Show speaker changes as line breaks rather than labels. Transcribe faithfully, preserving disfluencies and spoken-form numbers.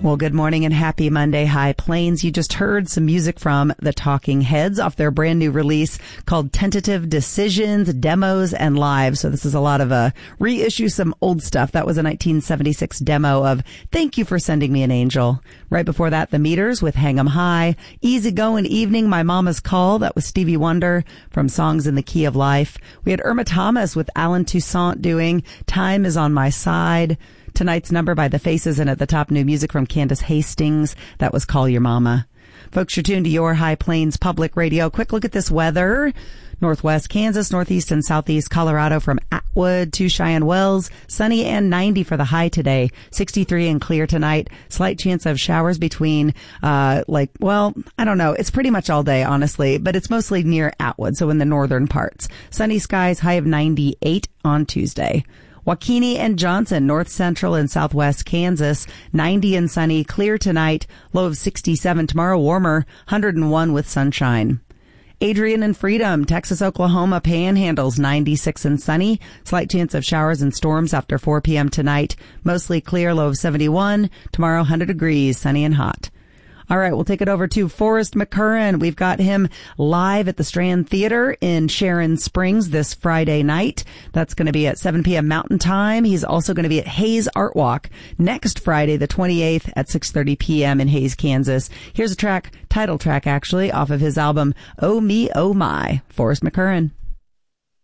Well, good morning and happy Monday, High Plains. You just heard some music from the Talking Heads off their brand new release called Tentative Decisions, Demos, and Live. So this is a lot of a reissue some old stuff. That was a nineteen seventy-six demo of Thank You for Sending Me an Angel. Right before that, The Meters with Hang 'em High. Easy Going Evening, My Mama's Call. That was Stevie Wonder from Songs in the Key of Life. We had Irma Thomas with Alan Toussaint doing Time Is on My Side. Tonight's Number by The Faces, and at the top, new music from Candace Hastings. That was Call Your Mama. Folks, you're tuned to your High Plains Public Radio. Quick look at this weather. Northwest Kansas, northeast and southeast Colorado from Atwood to Cheyenne Wells. Sunny and ninety for the high today. sixty-three and clear tonight. Slight chance of showers between, uh, like, well, I don't know. It's pretty much all day, honestly, but it's mostly near Atwood, so in the northern parts. Sunny skies, high of ninety-eight on Tuesday. Waukene and Johnson, north central and southwest Kansas, ninety and sunny, clear tonight, low of sixty-seven tomorrow, warmer, one hundred one with sunshine. Adrian and Freedom, Texas, Oklahoma, panhandles, ninety-six and sunny, slight chance of showers and storms after four p.m. tonight, mostly clear, low of seventy-one, tomorrow one hundred degrees, sunny and hot. All right, we'll take it over to Forrest McCurran. We've got him live at the Strand Theater in Sharon Springs this Friday night. That's going to be at seven p.m. Mountain Time. He's also going to be at Hayes Art Walk next Friday, the twenty-eighth at six thirty p.m. in Hayes, Kansas. Here's a track, title track actually, off of his album, Oh Me, Oh My, Forrest McCurran.